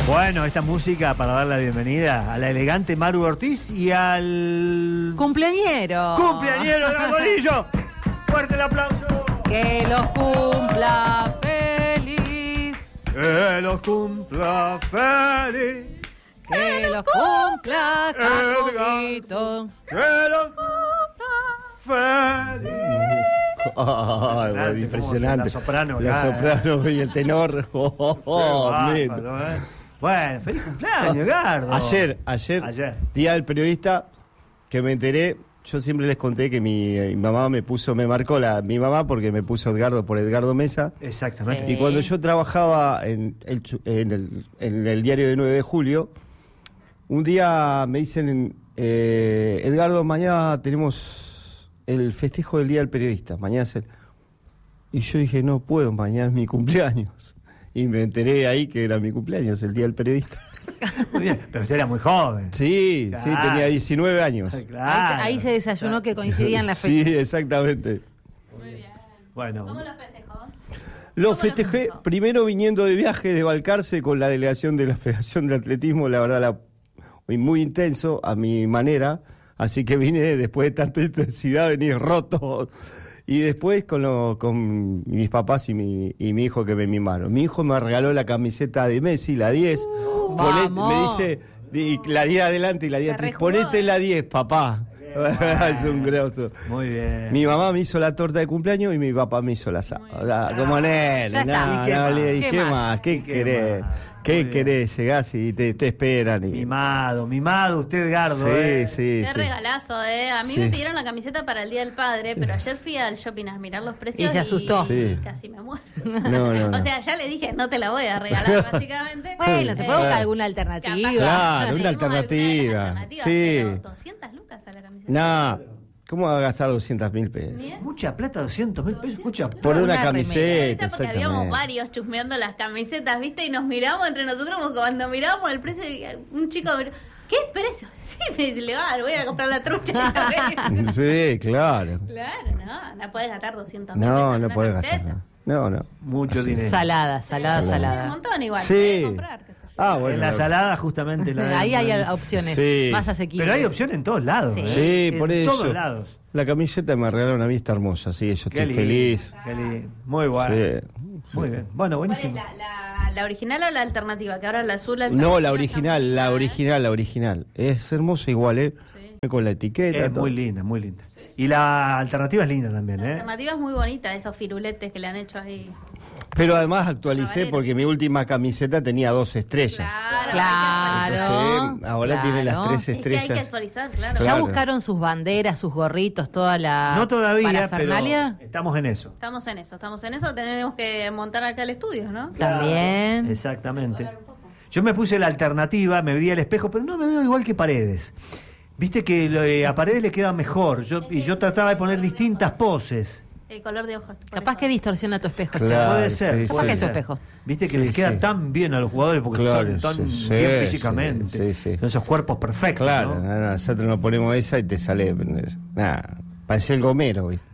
Bueno, esta música para dar la bienvenida a la elegante Maru Ortiz y al... ¡Cumpleañero! ¡Cumpleañero de Arbolillo! ¡Fuerte el aplauso! ¡Que los cumpla feliz! ¡Que los cumpla feliz! ¡Que los cumpla Jacobito! ¡Que los cumpla feliz! Oh, bueno, impresionante. La soprano, la soprano y el tenor. Qué bárbaro, ¿eh? Bueno, feliz cumpleaños, Gardo. Ayer, Día del Periodista, que me enteré, yo siempre les conté que mi mamá me marcó mi mamá porque me puso Edgardo por Edgardo Mesa. Exactamente. Y cuando yo trabajaba en el diario de 9 de julio, un día me dicen, Edgardo, mañana tenemos el festejo del Día del Periodista, mañana es el... Y yo dije, no puedo, mañana es mi cumpleaños. Y me enteré ahí que era mi cumpleaños, el Día del Periodista. Muy bien, pero usted era muy joven. Sí, claro. Sí, tenía 19 años. Claro. Ahí se desayunó que coincidían las fechas. Sí, exactamente. Muy bien. Bueno. ¿Cómo lo festejó? Lo festejé primero viniendo de viaje de Balcarce con la delegación de la Federación de Atletismo, la verdad, muy intenso a mi manera. Así que vine después de tanta intensidad, venir roto. Y después con mis papás y mi hijo que me mimaron. Mi hijo me regaló la camiseta de Messi, la 10. Me dice, la 10 adelante y la 10 atrás. Ponete la 10, papá. Es un grosso. Muy bien. Mi mamá me hizo la torta de cumpleaños y mi papá me hizo la asada. Como nene. ¿Y qué más? ¿Qué querés? ¿Qué querés? Llegás y te esperan. Mimado usted, Gardo. Sí. Qué regalazo, A mí me pidieron la camiseta para el Día del Padre, pero ayer fui al shopping a mirar los precios y se asustó. Y casi me muero. No. O sea, ya le dije, no te la voy a regalar, básicamente. Bueno, se puede buscar alguna alternativa. Claro, una alternativa. Sí. Pero 200 lucas a la camiseta. No. ¿Cómo va a gastar 200.000 pesos? Bien. Mucha plata, 200.000 pesos. Mucha Por plata. una camiseta, Porque habíamos varios chusmeando las camisetas, ¿viste? Y nos miramos entre nosotros como cuando mirábamos el precio. Un chico miró, ¿qué precio? Sí, le voy a ir a comprar la trucha. Sí, claro. Claro, no puedes gastar 200.000 pesos. No puedes gastar nada. No. Mucho dinero. Salada. Un montón igual. Sí. Comprar, qué sé yo. Bueno. En la salada, justamente. Ahí hay opciones más asequibles. Pero hay opciones en todos lados. Sí. Por en eso. todos lados. La camiseta me regalaron a mí, está hermosa, sí, yo estoy feliz. Qué lindo. Muy bueno. Sí. Muy bien. Bueno, ¿Cuál es buenísimo. la original o la alternativa? Que ahora la azul. No, la original. Es hermosa igual, Sí. Con la etiqueta. Es muy linda. Sí. Y la alternativa es linda también, La alternativa es muy bonita, esos firuletes que le han hecho ahí. Pero además actualicé porque mi última camiseta tenía 2 estrellas. Claro. Entonces, ahora tiene las 3 estrellas. Es que hay que actualizar, claro. ¿Ya buscaron sus banderas, sus gorritos, toda la No todavía, parafernalia? pero estamos en eso. Estamos en eso, tenemos que montar acá el estudio, ¿no? También. Exactamente. Yo me puse la alternativa, me vi al espejo, pero no me veo igual que Paredes. Viste que a Paredes le queda mejor. Yo trataba de poner distintas poses. El color de ojos. Capaz que distorsiona tu espejo. Claro. Puede ser. Sí, Capaz que es tu ser. espejo. Viste que les queda tan bien a los jugadores porque están bien físicamente. Sí. Esos cuerpos perfectos. Claro, ¿no? nosotros nos ponemos esa y te sale. Parece el gomero, ¿viste?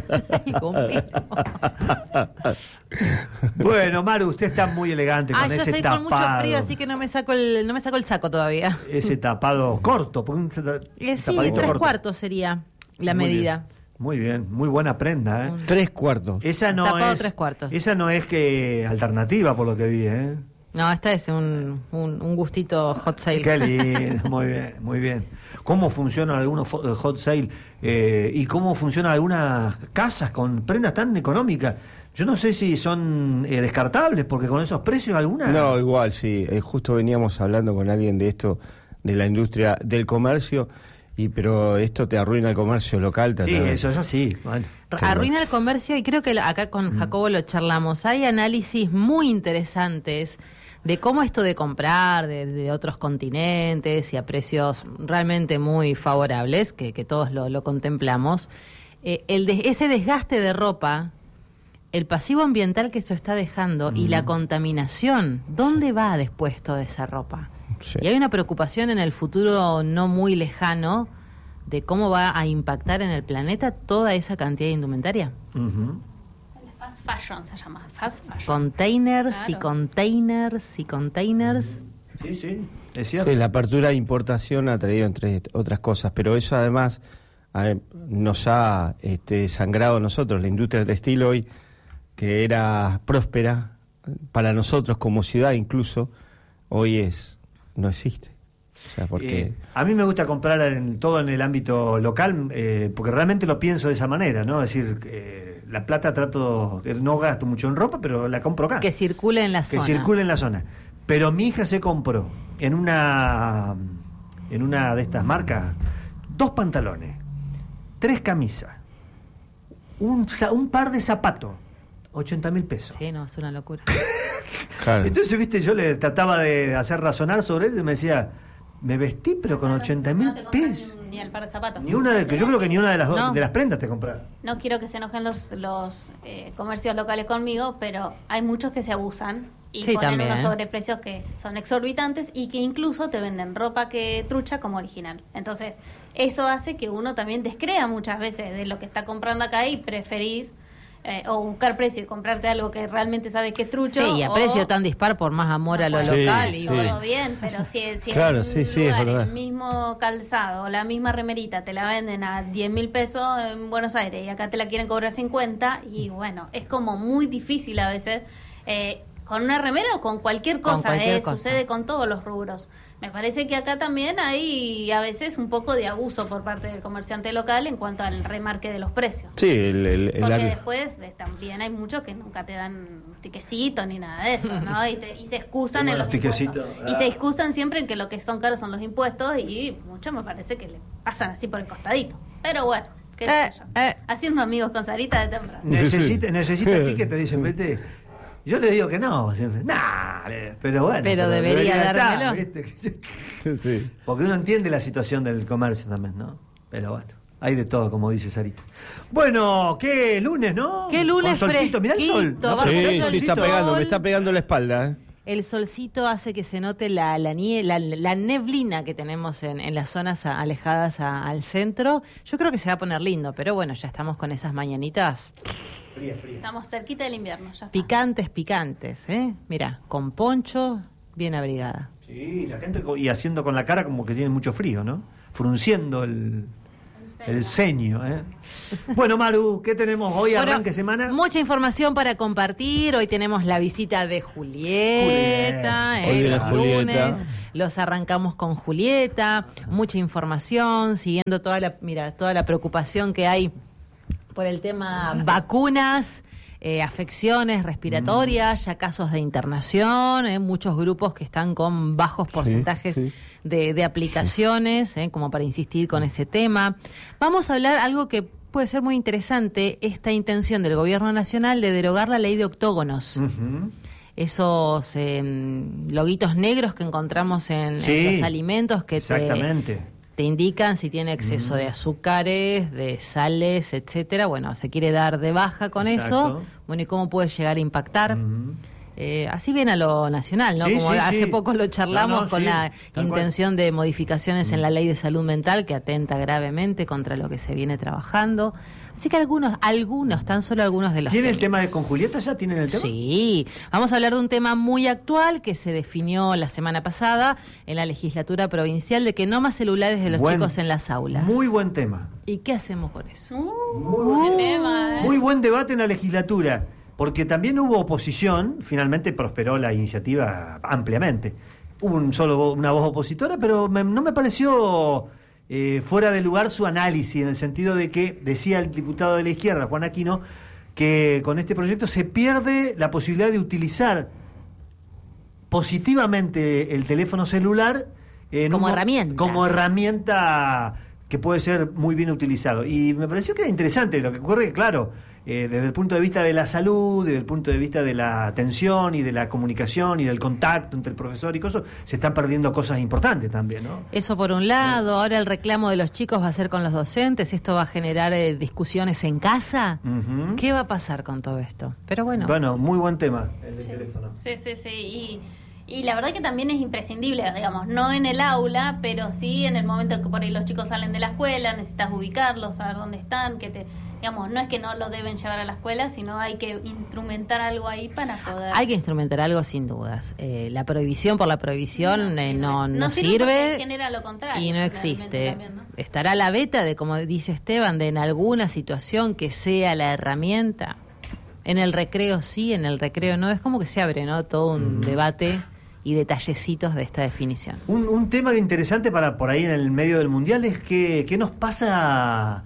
Bueno, Maru, usted está muy elegante con yo ese estoy tapado. con mucho frío, así que no me saco el saco todavía. Ese tapado corto. Sí, tapadito 3 corto. cuartos sería la Muy medida. Muy bien, muy buena prenda, 3/4. Esa no Tapado es 3/4. Esa no es que alternativa por lo que vi, No, esta es un gustito hot sale. Qué lindo, muy bien. ¿Cómo funcionan algunos hot sale y cómo funcionan algunas casas con prendas tan económicas? Yo no sé si son descartables, porque con esos precios algunas... No, igual, sí. Justo veníamos hablando con alguien de esto, de la industria del comercio, pero esto te arruina el comercio local. Sí, eso es así. Bueno. Arruina el comercio y creo que acá con Jacobo lo charlamos. Hay análisis muy interesantes de cómo esto de comprar de otros continentes y a precios realmente muy favorables, que todos lo contemplamos, ese desgaste de ropa, el pasivo ambiental que eso está dejando y la contaminación, ¿dónde va después toda esa ropa? Sí. Y hay una preocupación en el futuro no muy lejano de cómo va a impactar en el planeta toda esa cantidad de indumentaria. Fast fashion se llama, fast fashion. Containers Claro. y containers y containers. Sí, sí, es cierto. Sí, la apertura de importación ha traído, entre otras cosas, pero eso además nos ha sangrado a nosotros. La industria textil hoy, que era próspera para nosotros como ciudad incluso, hoy no existe. O sea, porque a mí me gusta comprar todo en el ámbito local, porque realmente lo pienso de esa manera, ¿no? Es decir, la plata no gasto mucho en ropa, pero la compro acá. Que circule en la zona. Que circule en la zona. Pero mi hija se compró en una de estas marcas 2 pantalones, 3 camisas, un par de zapatos, 80.000 pesos. Sí, no, es una locura. claro. Entonces, viste, yo le trataba de hacer razonar sobre eso y me decía, me vestí pero con 80.000 pesos. Ni el par de zapatos. Yo creo que ni una de las No. de las prendas te compras. No quiero que se enojen los comercios locales conmigo, pero hay muchos que se abusan y Sí, ponen también. unos sobreprecios que son exorbitantes y que incluso te venden ropa que trucha como original. Entonces, eso hace que uno también descrea muchas veces de lo que está comprando acá y preferís o buscar precio y comprarte algo que realmente sabes que es trucho. Sí, y a precio tan dispar por más amor a lo Sí, local. sí. Y Todo bien, pero si Claro, en sí, un sí, es lugar verdad. el mismo calzado o la misma remerita te la venden a 10.000 pesos en Buenos Aires y acá te la quieren cobrar 50, y bueno, es como muy difícil a veces con una remera o con cualquier Con cosa, cualquier cosa. sucede con todos los rubros. Me parece que acá también hay a veces un poco de abuso por parte del comerciante local en cuanto al remarque de los precios. Sí, Porque después también hay muchos que nunca te dan tiquecito ni nada de eso, ¿no? Y se excusan Tengo en los los tiquecitos, impuestos. Y se excusan siempre en que lo que son caros son los impuestos y muchos me parece que le pasan así por el costadito. Pero bueno, qué sé yo. Haciendo amigos con Sarita de temprano. Necesita el ticket, te dicen, vete. Yo le digo que no, siempre. Nah, pero bueno. Pero debería estar, dármelo. ¿viste? sí. Porque uno entiende la situación del comercio también, ¿no? Pero bueno, hay de todo, como dice Sarita. Bueno, qué lunes, ¿no? Qué lunes con solcito, mirá el sol. fresquito, ¿no? va a ser Sí, el sí, está sol. pegando, me está pegando la espalda. El solcito hace que se note la neblina que tenemos en las zonas alejadas al centro. Yo creo que se va a poner lindo, pero bueno, ya estamos con esas mañanitas Fría, fría. Estamos cerquita del invierno, ya está. picantes, ¿eh? Mira, con poncho, bien abrigada. Sí, la gente y haciendo con la cara como que tiene mucho frío, ¿no? Frunciendo el ceño, ¿eh? Bueno, Maru, ¿qué tenemos hoy? Bueno, Arranque semana. Mucha información para compartir. Hoy tenemos la visita de Julieta. Hoy viene Los Julieta. lunes los arrancamos con Julieta. Mucha información, siguiendo toda la preocupación que hay por el tema vacunas, afecciones respiratorias, ya casos de internación, muchos grupos que están con bajos porcentajes sí. de aplicaciones, como para insistir con ese tema. Vamos a hablar algo que puede ser muy interesante, esta intención del gobierno nacional de derogar la ley de octógonos. Ujú. Esos loguitos negros que encontramos en los alimentos que exactamente. te indican si tiene exceso de azúcares, de sales, etcétera. Bueno, se quiere dar de baja con Exacto. eso. Bueno, ¿y cómo puede llegar a impactar? Ujú. Así viene a lo nacional, ¿no? Sí, Como sí, hace sí. poco lo charlamos No, con sí, la tal intención de modificaciones en la ley de salud mental que atenta gravemente contra lo que se viene trabajando. Así que algunos, tan solo algunos de los ¿Tiene el temas. tema con Julieta ya? ¿Tienen el tema? Sí, vamos a hablar de un tema muy actual que se definió la semana pasada en la legislatura provincial de que no más celulares de los chicos en las aulas. Muy buen tema. ¿Y qué hacemos con eso? Muy buen, qué tema, ¿eh? muy buen debate en la legislatura, porque también hubo oposición, finalmente prosperó la iniciativa ampliamente. Hubo una voz opositora, pero no me pareció fuera de lugar su análisis, en el sentido de que decía el diputado de la izquierda, Juan Aquino, que con este proyecto se pierde la posibilidad de utilizar positivamente el teléfono celular Como herramienta. Como herramienta que puede ser muy bien utilizado. Y me pareció que era interesante. Lo que ocurre que, claro, desde el punto de vista de la salud, desde el punto de vista de la atención y de la comunicación y del contacto entre el profesor y cosas, se están perdiendo cosas importantes también, ¿no? Eso por un lado, ahora el reclamo de los chicos va a ser con los docentes, esto va a generar discusiones en casa. Ujú. ¿Qué va a pasar con todo esto? Pero bueno, Bueno, muy buen tema el del teléfono. Sí, sí, sí. Y la verdad que también es imprescindible, digamos, no en el aula, pero sí en el momento que por ahí los chicos salen de la escuela, necesitas ubicarlos, saber dónde están, que digamos, no es que no lo deben llevar a la escuela, sino hay que instrumentar algo ahí para poder... Hay que instrumentar algo sin dudas. La prohibición por la prohibición no sirve, genera lo contrario, y no existe. También, ¿no? Estará la beta de, como dice Esteban, de en alguna situación que sea la herramienta. En el recreo sí, en el recreo no. Es como que se abre, ¿no?, todo un debate y detallecitos de esta definición. Un tema interesante para por ahí en el medio del Mundial es que qué nos pasa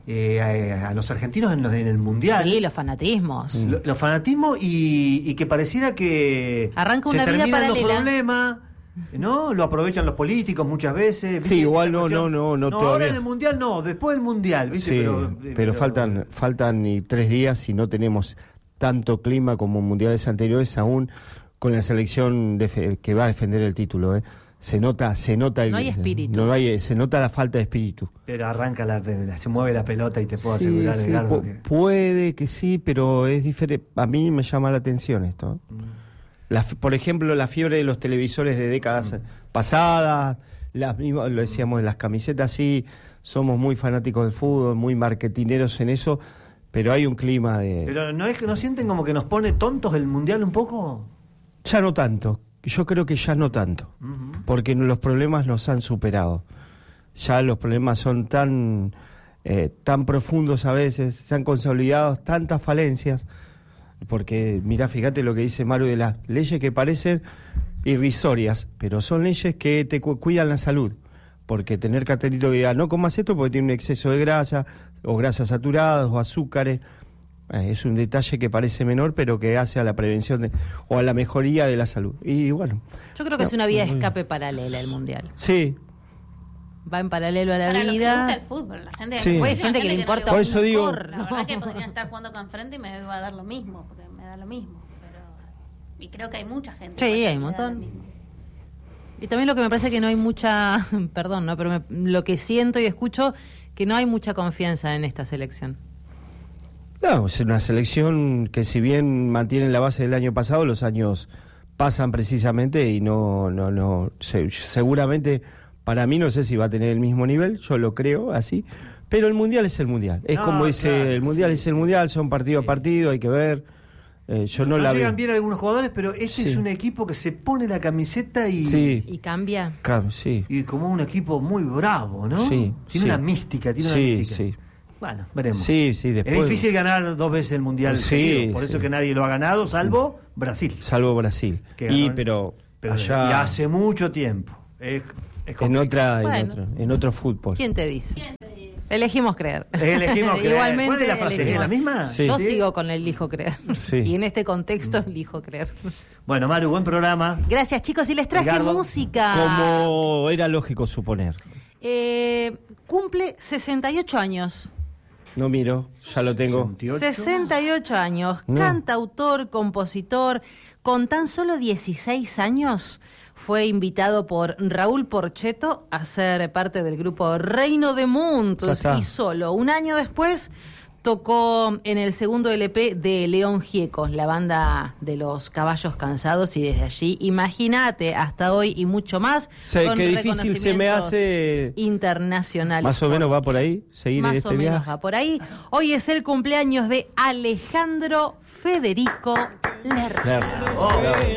a los argentinos en el Mundial. Sí, los fanatismos. Los fanatismos y que pareciera que arranca una se vida terminan paralela. los problemas, ¿no? Lo aprovechan los políticos muchas veces. Sí, igual no todavía. Ahora en el Mundial no, después del Mundial, ¿viste? Sí, pero faltan y 3 días y no tenemos tanto clima como mundiales anteriores aún con la selección que va a defender el título, Se nota no hay espíritu. Se nota la falta de espíritu. Pero arranca se mueve la pelota y te puedo asegurar, sí, Edgardo, puede que sí, pero es diferente. A mí me llama la atención esto. Por ejemplo, la fiebre de los televisores de décadas pasadas, las mismas, lo decíamos en las camisetas, sí, somos muy fanáticos del fútbol, muy marketineros en eso, pero hay un clima de... Pero ¿no sienten como que nos pone tontos el Mundial un poco? Ya no tanto. Yo creo que ya no tanto, porque los problemas nos han superado. Ya los problemas son tan profundos a veces, se han consolidado tantas falencias, porque mirá, fíjate lo que dice Maru de las leyes que parecen irrisorias, pero son leyes que te cuidan la salud, porque tener cartelito que diga no comas esto porque tiene un exceso de grasa, o grasas saturadas, o azúcares, es un detalle que parece menor, pero que hace a la prevención o a la mejoría de la salud. Y bueno. Yo creo que es una vía de escape paralela el Mundial. Sí. Va en paralelo a la para vida. Los que gusta el fútbol, la gente, sí. Hay gente que le importa. Por eso digo. La verdad que podrían estar jugando acá enfrente y me va a dar lo mismo, porque me da lo mismo. Y creo que hay mucha gente. Sí, hay un montón. Y también lo que me parece que no hay mucha, perdón, ¿no? Pero lo que siento y escucho, que no hay mucha confianza en esta selección. No, es una selección que si bien mantiene la base del año pasado, los años pasan precisamente y seguramente para mí no sé si va a tener el mismo nivel, yo lo creo así, pero el Mundial es el Mundial. Es como dice, claro, el Mundial es el Mundial, son partido a partido, hay que ver. Yo no la llegan veo. bien algunos jugadores, pero este es un equipo que se pone la camiseta y cambia. Sí. Y como un equipo muy bravo, ¿no? Sí, tiene una mística, Sí. Bueno, veremos. Sí, después. Es difícil ganar 2 veces el Mundial seguido, por eso que nadie lo ha ganado, salvo Brasil. Pero allá... Y hace mucho tiempo. Es en otro fútbol. ¿Quién te dice? Elegimos creer. Elegimos creer. Igualmente. ¿Cuál es la frase? ¿Es la misma? Sí. Yo sigo con el elijo creer. Sí. Y en este contexto elijo creer. Bueno, Maru, buen programa. Gracias, chicos. Y les traje Edgardo, música. Como era lógico suponer. Cumple 68 años. No miro, ya lo tengo. 68 años. No. Cantautor, compositor. Con tan solo 16 años fue invitado por Raúl Porchetto a ser parte del grupo Reino de Mundos. Y solo un año después tocó en el segundo LP de León Gieco, la banda de los Caballos Cansados, y desde allí, imagínate, hasta hoy y mucho más. Con qué difícil se me hace internacionales. Más o menos va por ahí, seguir más este o menos viaje. va por ahí. Hoy es el cumpleaños de Alejandro Federico Lerner.